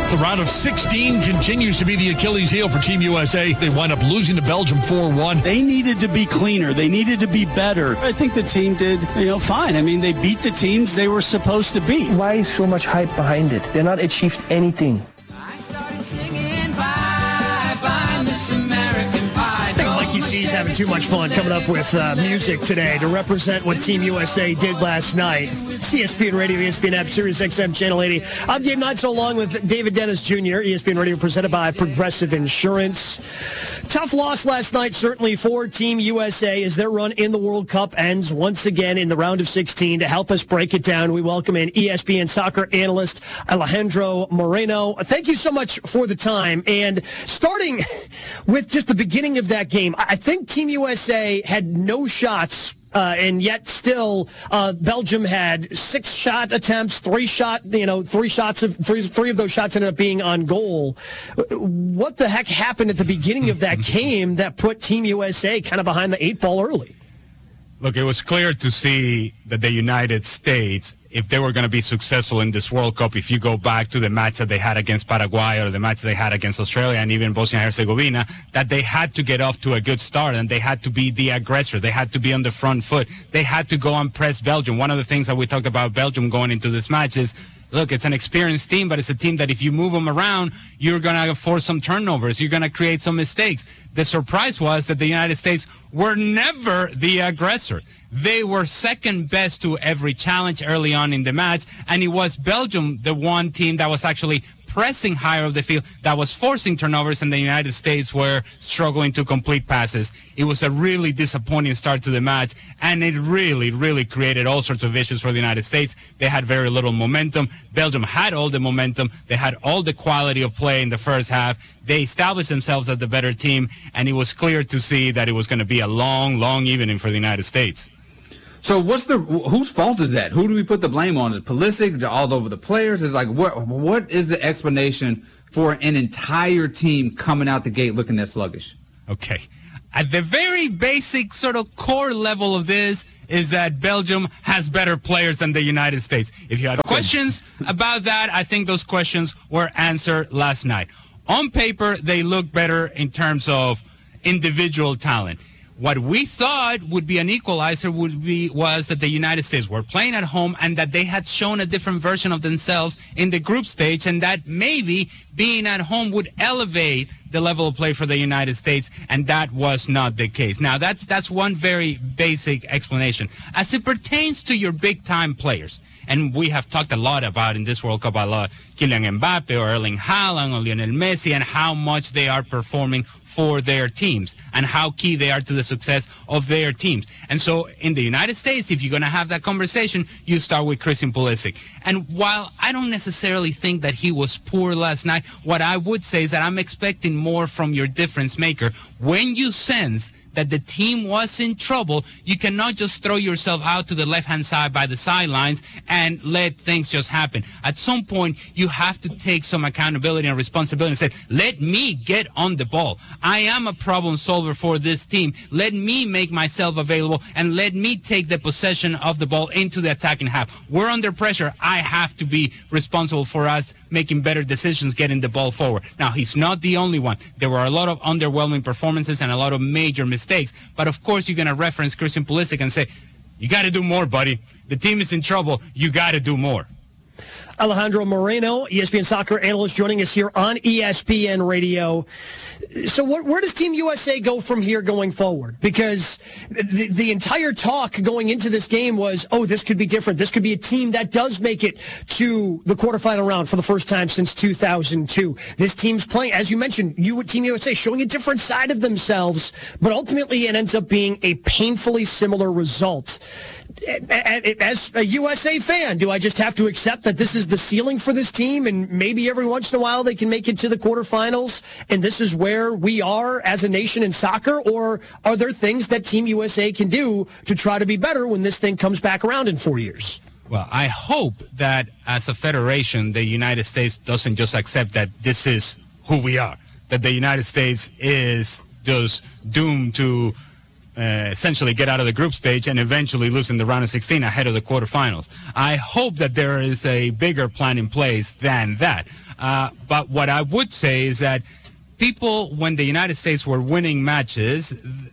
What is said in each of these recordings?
The round of 16 continues to be the Achilles heel for Team USA. They wind up losing to Belgium 4-1. They needed to be cleaner. They needed to be better. I think the team did, fine. I mean, they beat the teams they were supposed to beat. Why is so much hype behind it? They're not achieved anything. I started singing bye, bye, Miss American Pie. I think Mikey C's having too much fun coming up with music today to represent what Team USA did last night. It's ESPN Radio, ESPN app, Sirius XM Channel 80. I'm Gabe Knights along with David Dennis Jr., ESPN Radio presented by Progressive Insurance. Tough loss last night, certainly for Team USA as their run in the World Cup ends once again in the round of 16. To help us break it down, we welcome in ESPN soccer analyst Alejandro Moreno. Thank you so much for the time. And starting with just the beginning of that game, I think Team USA had no shots. And yet still, Belgium had 6 shot attempts, 3 of those shots ended up being on goal. What the heck happened at the beginning of that game that put Team USA kind of behind the 8 ball early? Look, it was clear to see that the United States, if they were going to be successful in this World Cup, if you go back to the match that they had against Paraguay or the match they had against Australia and even Bosnia and Herzegovina, that they had to get off to a good start and they had to be the aggressor. They had to be on the front foot. They had to go and press Belgium. One of the things that we talked about Belgium going into this match is, look, it's an experienced team, but it's a team that if you move them around, you're going to force some turnovers. You're going to create some mistakes. The surprise was that the United States were never the aggressor. They were second best to every challenge early on in the match, and it was Belgium, the one team that was actually pressing higher up the field, that was forcing turnovers, and the United States were struggling to complete passes. It was a really disappointing start to the match, and it really, really created all sorts of issues for the United States. They had very little momentum. Belgium had all the momentum. They had all the quality of play in the first half. They established themselves as the better team, and it was clear to see that it was going to be a long, long evening for the United States. So whose fault is that? Who do we put the blame on? Is it Pulisic, all over the players? Is like what is the explanation for an entire team coming out the gate looking that sluggish? Okay. At the very basic sort of core level of this is that Belgium has better players than the United States. If you had questions about that, I think those questions were answered last night. On paper, they look better in terms of individual talent. What we thought would be an equalizer was that the United States were playing at home and that they had shown a different version of themselves in the group stage, and that maybe being at home would elevate the level of play for the United States, and that was not the case. Now, that's one very basic explanation. As it pertains to your big-time players, and we have talked a lot about in this World Cup Kylian Mbappe or Erling Haaland or Lionel Messi and how much they are performing for their teams and how key they are to the success of their teams. And so in the United States, if you're going to have that conversation, you start with Christian Pulisic. And while I don't necessarily think that he was poor last night, what I would say is that I'm expecting more from your difference maker. When you sense that the team was in trouble, you cannot just throw yourself out to the left-hand side by the sidelines and let things just happen. At some point, you have to take some accountability and responsibility and say, let me get on the ball. I am a problem solver for this team. Let me make myself available and let me take the possession of the ball into the attacking half. We're under pressure. I have to be responsible for us making better decisions, getting the ball forward. Now, he's not the only one. There were a lot of underwhelming performances and a lot of major mistakes. But, of course, you're going to reference Christian Pulisic and say, you got to do more, buddy. The team is in trouble. You got to do more. Alejandro Moreno, ESPN soccer analyst, joining us here on ESPN Radio. So where does Team USA go from here going forward? Because the entire talk going into this game was, this could be different. This could be a team that does make it to the quarterfinal round for the first time since 2002. This team's playing, as you mentioned, Team USA showing a different side of themselves, but ultimately it ends up being a painfully similar result. As a USA fan, do I just have to accept that this is the ceiling for this team and maybe every once in a while they can make it to the quarterfinals and this is where we are as a nation in soccer? Or are there things that Team USA can do to try to be better when this thing comes back around in 4 years? Well, I hope that as a federation, the United States doesn't just accept that this is who we are, that the United States is just doomed to essentially get out of the group stage and eventually lose in the round of 16 ahead of the quarterfinals. I hope that there is a bigger plan in place than that. But what I would say is that people, when the United States were winning matches,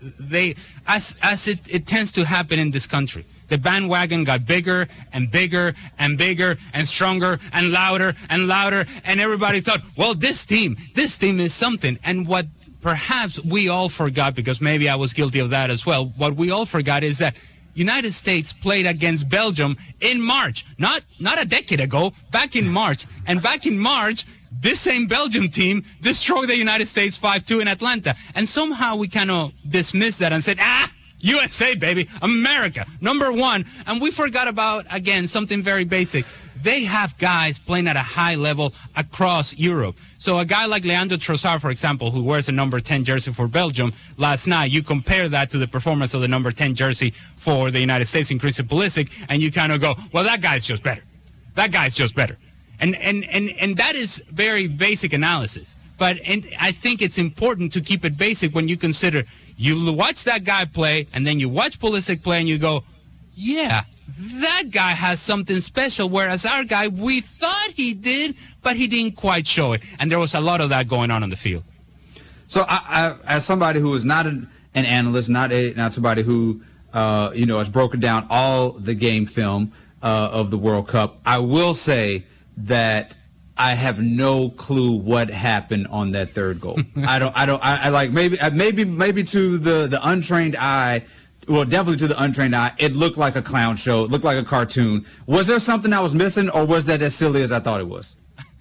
as it tends to happen in this country, the bandwagon got bigger and bigger and bigger and stronger and louder, and everybody thought, well, this team is something. And what perhaps we all forgot, because maybe I was guilty of that as well, what we all forgot is that United States played against Belgium in March, not a decade ago, back in March. And back in March, this same Belgium team destroyed the United States 5-2 in Atlanta. And somehow we kind of dismissed that and said, USA, baby, America, number one. And we forgot about, again, something very basic. They have guys playing at a high level across Europe. So a guy like Leandro Trossard, for example, who wears a number 10 jersey for Belgium last night, you compare that to the performance of the number 10 jersey for the United States in Christian Pulisic, and you kind of go, well, that guy's just better. That guy's just better. And that is very basic analysis. But I think it's important to keep it basic when you consider you watch that guy play and then you watch Pulisic play and you go, yeah, that guy has something special, whereas our guy, we thought he did, but he didn't quite show it. And there was a lot of that going on the field. So I as somebody who is not an analyst, not somebody who has broken down all the game film of the World Cup, I will say that I have no clue what happened on that third goal. I like maybe to the untrained eye, well, definitely to the untrained eye, it looked like a clown show. It looked like a cartoon. Was there something I was missing, or was that as silly as I thought it was?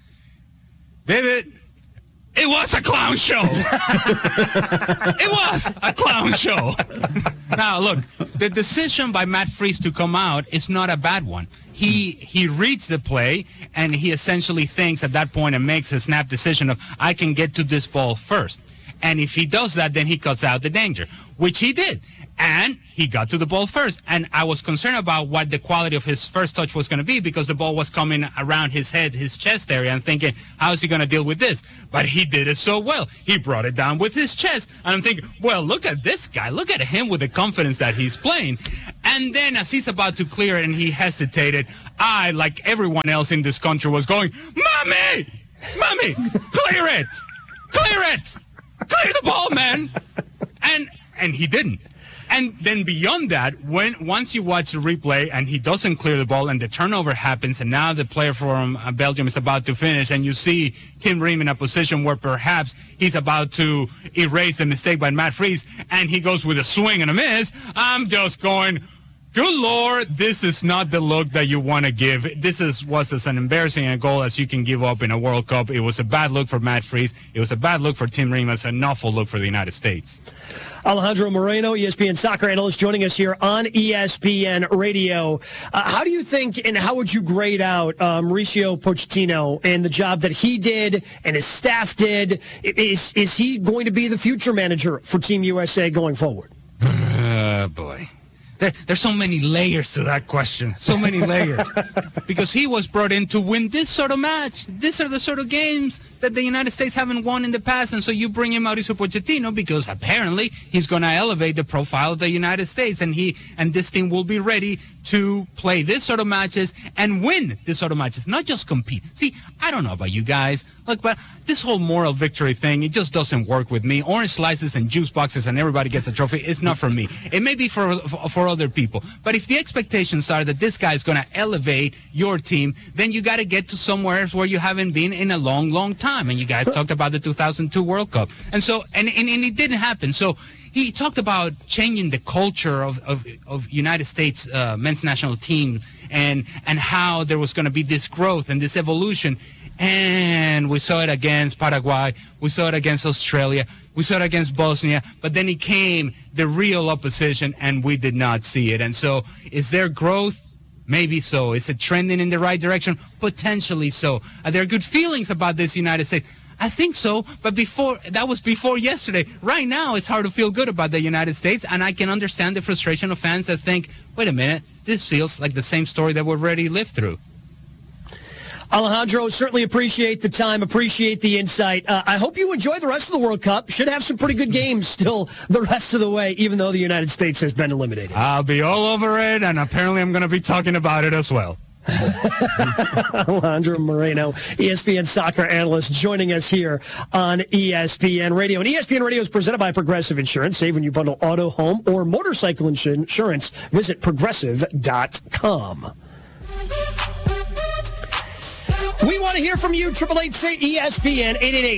David, it was a clown show. It was a clown show. Now, look, the decision by Matt Freese to come out is not a bad one. He reads the play, and he essentially thinks at that point and makes a snap decision of, I can get to this ball first. And if he does that, then he cuts out the danger, which he did. And he got to the ball first. And I was concerned about what the quality of his first touch was going to be, because the ball was coming around his head, his chest area, and thinking, how is he going to deal with this? But he did it so well. He brought it down with his chest. And I'm thinking, well, look at this guy. Look at him with the confidence that he's playing. And then as he's about to clear it and he hesitated, I, like everyone else in this country, was going, Mommy! Clear it! Clear it! Clear the ball, man! And he didn't. And then beyond that, once you watch the replay and he doesn't clear the ball and the turnover happens, and now the player from Belgium is about to finish, and you see Tim Ream in a position where perhaps he's about to erase the mistake by Matt Freese, and he goes with a swing and a miss, I'm just going, good Lord, this is not the look that you want to give. This was as an embarrassing a goal as you can give up in a World Cup. It was a bad look for Matt Freese. It was a bad look for Tim Ream. It's an awful look for the United States. Alejandro Moreno, ESPN soccer analyst, joining us here on ESPN Radio. How do you think, and how would you grade out Mauricio Pochettino and the job that he did and his staff did? Is he going to be the future manager for Team USA going forward? Boy. There's so many layers to that question. So many layers. Because he was brought in to win this sort of match. These are the sort of games that the United States haven't won in the past. And so you bring in Mauricio Pochettino because apparently he's going to elevate the profile of the United States. And this team will be ready to play this sort of matches and win this sort of matches, not just compete. See, I don't know about you guys. Look, but this whole moral victory thing, it just doesn't work with me. Orange slices and juice boxes and everybody gets a trophy. It's not for me. It may be for other people. But if the expectations are that this guy is going to elevate your team, then you got to get to somewhere where you haven't been in a long, long time. And you guys talked about the 2002 World Cup. And so, and it didn't happen. So he talked about changing the culture of United States men's national team and how there was going to be this growth and this evolution. And we saw it against Paraguay. We saw it against Australia. We saw it against Bosnia. But then it came the real opposition, and we did not see it. And so is there growth? Maybe so. Is it trending in the right direction? Potentially so. Are there good feelings about this United States? I think so, but that was before yesterday. Right now, it's hard to feel good about the United States, and I can understand the frustration of fans that think, wait a minute, this feels like the same story that we've already lived through. Alejandro, certainly appreciate the time, appreciate the insight. I hope you enjoy the rest of the World Cup. Should have some pretty good games still the rest of the way, even though the United States has been eliminated. I'll be all over it, and apparently I'm going to be talking about it as well. Alejandro Moreno, ESPN soccer analyst, joining us here on ESPN Radio. And ESPN Radio is presented by Progressive Insurance. Save when you bundle auto, home, or motorcycle insurance. Visit progressive.com. We want to hear from you. 888-ESPN,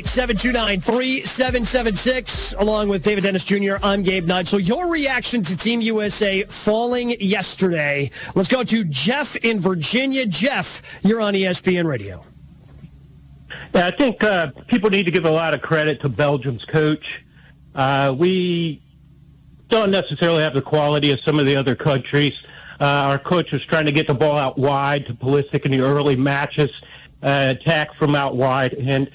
888-729-3776. Along with David Dennis Jr., I'm Gabe Neitzel. Your reaction to Team USA falling yesterday. Let's go to Jeff in Virginia. Jeff, you're on ESPN Radio. Yeah, I think people need to give a lot of credit to Belgium's coach. We don't necessarily have the quality of some of the other countries. Our coach was trying to get the ball out wide to Pulisic in the early matches. Attack from out wide, and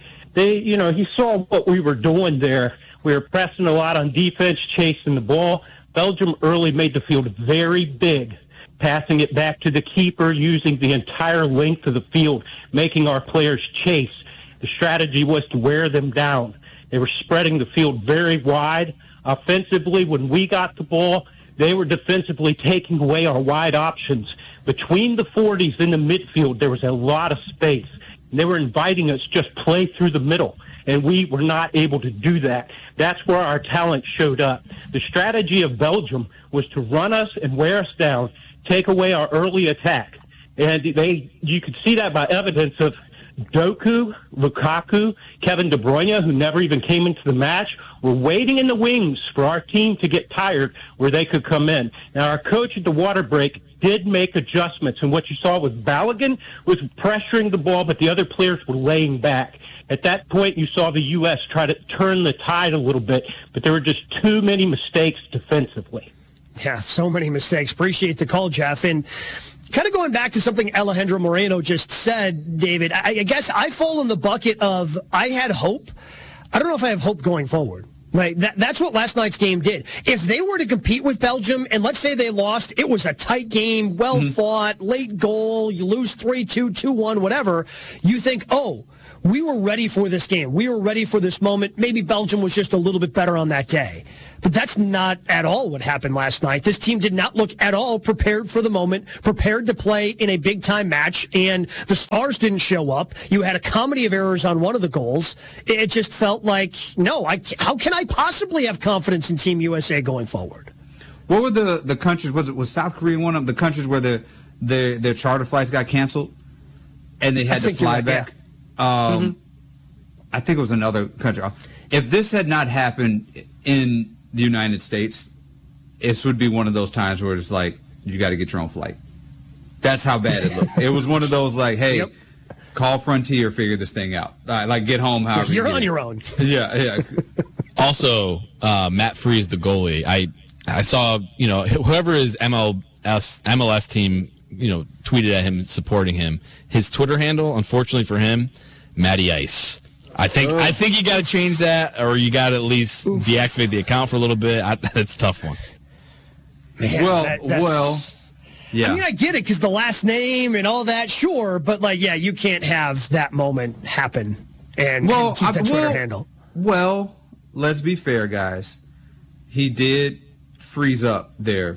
he saw what we were doing there. We were pressing a lot on defense, chasing the ball. Belgium early made the field very big, passing it back to the keeper, using the entire length of the field, making our players chase. The strategy was to wear them down. They were spreading the field very wide. Offensively, when we got the ball, they were defensively taking away our wide options. Between the 40s in the midfield, there was a lot of space. And they were inviting us just play through the middle, and we were not able to do that. That's where our talent showed up. The strategy of Belgium was to run us and wear us down, take away our early attack. And you could see that by evidence of Doku, Lukaku, Kevin De Bruyne, who never even came into the match, were waiting in the wings for our team to get tired where they could come in. Now, our coach at the water break did make adjustments, and what you saw was Balogun was pressuring the ball, but the other players were laying back. At that point, you saw the U.S. try to turn the tide a little bit, but there were just too many mistakes defensively. Yeah, so many mistakes. Appreciate the call, Jeff. And kind of going back to something Alejandro Moreno just said, David, I guess I fall in the bucket of I had hope. I don't know if I have hope going forward. Like that's what last night's game did. If they were to compete with Belgium, and let's say they lost, it was a tight game, well fought, late goal, you lose 3-2, 2-1, whatever, you think, oh, we were ready for this game. We were ready for this moment. Maybe Belgium was just a little bit better on that day. But that's not at all what happened last night. This team did not look at all prepared for the moment, prepared to play in a big-time match, and the stars didn't show up. You had a comedy of errors on one of the goals. It just felt like, no, how can I possibly have confidence in Team USA going forward? What were the countries? Was South Korea one of the countries where their charter flights got canceled and they had to fly back? Yeah. I think it was another country. If this had not happened in the United States, this would be one of those times where it's like, you got to get your own flight. That's how bad it looked. It was one of those like, hey, call Frontier, figure this thing out. Like, get home however you're on your own. Yeah. Also, Matt Freese, the goalie, I saw, whoever his MLS team, tweeted at him supporting him. His Twitter handle, unfortunately for him, Matty Ice. I think you got to change that, or you got to at least deactivate the account for a little bit. That's a tough one. Man, well, yeah. I mean, I get it because the last name and all that, sure, but you can't have that moment happen and keep that Twitter handle. Well, let's be fair, guys. He did freeze up there.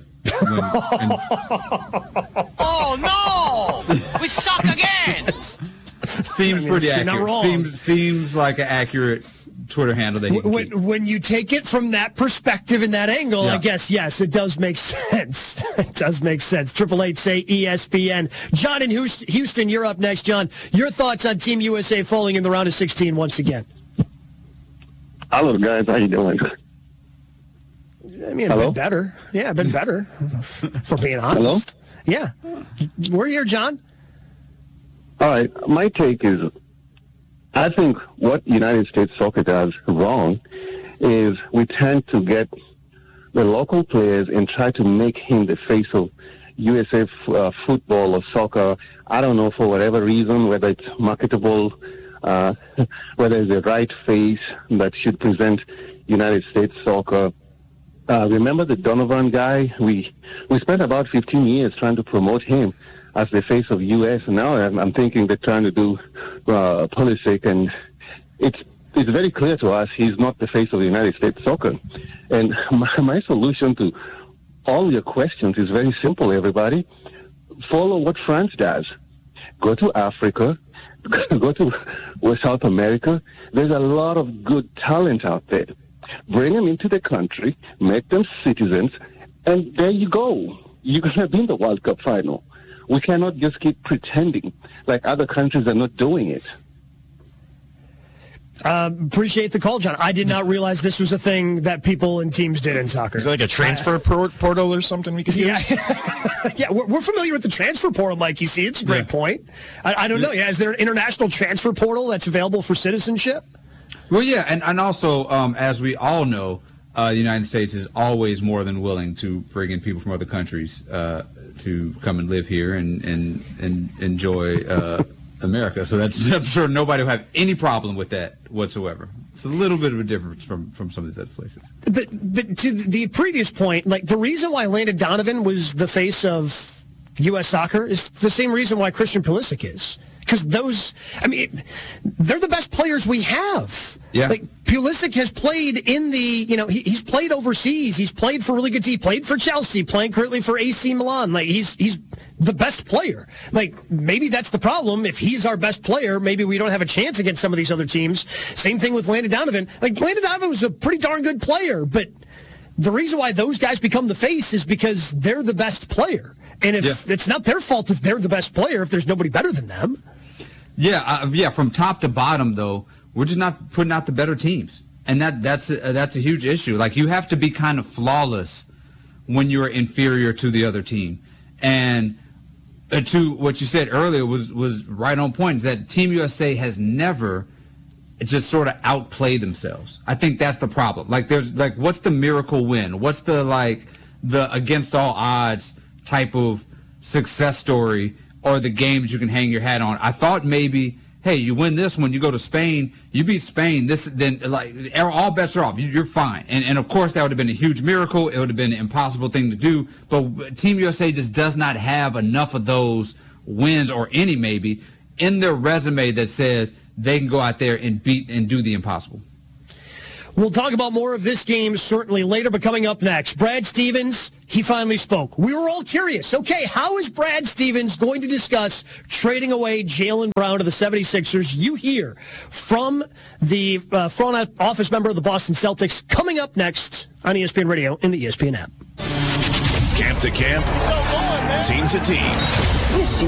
Oh no! We suck again. Seems pretty accurate. Seems like an accurate Twitter handle that he can keep. When you take it from that perspective and that angle, I guess yes, it does make sense. It does make sense. 888 say ESPN. John in Houston, you're up next. John, your thoughts on Team USA falling in the round of 16 once again? Hello, guys. How you doing? I mean, I've been better. Yeah, I've been better, for being honest. Hello? Yeah. We're here, John. All right. My take is, I think what United States soccer does wrong is we tend to get the local players and try to make him the face of USA football or soccer. I don't know, for whatever reason, whether it's marketable, whether it's the right face that should present United States soccer. Remember the Donovan guy? We spent about 15 years trying to promote him. as the face of U.S. Now I'm thinking they're trying to do Pulisic, and it's very clear to us he's not the face of the United States soccer. And my solution to all your questions is very simple, everybody. Follow what France does. Go to Africa, go to South America. There's a lot of good talent out there. Bring them into the country, make them citizens, and there you go. You're going to be in the World Cup final. We cannot just keep pretending like other countries are not doing it. Appreciate the call, John. I did not realize this was a thing that people and teams did in soccer. Is it like a transfer portal or something we could use? Yeah, we're familiar with the transfer portal, Mike. You see, it's a great point. I don't know. Yeah, is there an international transfer portal that's available for citizenship? Well, yeah, and also, as we all know, the United States is always more than willing to bring in people from other countries to come and live here and enjoy America. So I'm sure nobody will have any problem with that whatsoever. It's a little bit of a difference from some of these other places. But to the previous point, like the reason why Landon Donovan was the face of U.S. soccer is the same reason why Christian Pulisic is. Because they're the best players we have. Yeah. Like Pulisic has played in he's played overseas. He's played for really good teams. Played for Chelsea. Playing currently for AC Milan. Like he's the best player. Like maybe that's the problem. If he's our best player, maybe we don't have a chance against some of these other teams. Same thing with Landon Donovan. Like Landon Donovan was a pretty darn good player, but the reason why those guys become the face is because they're the best player. And if it's not their fault if they're the best player, if there's nobody better than them. Yeah, from top to bottom, though, we're just not putting out the better teams. And that's a huge issue. Like, you have to be kind of flawless when you're inferior to the other team. And to what you said earlier was right on point, is that Team USA has never just sort of outplayed themselves. I think that's the problem. Like, what's the miracle win? What's the against all odds type of success story or the games you can hang your hat on? I thought maybe, hey, you win this one, you go to Spain, you beat Spain, then all bets are off. You're fine. And of course, that would have been a huge miracle. It would have been an impossible thing to do. But Team USA just does not have enough of those wins, or any maybe, in their resume that says they can go out there and beat and do the impossible. We'll talk about more of this game certainly later, but coming up next, Brad Stevens, he finally spoke. We were all curious. Okay, how is Brad Stevens going to discuss trading away Jaylen Brown to the 76ers? You hear from the front office member of the Boston Celtics coming up next on ESPN Radio and the ESPN app. Camp to camp, team to team.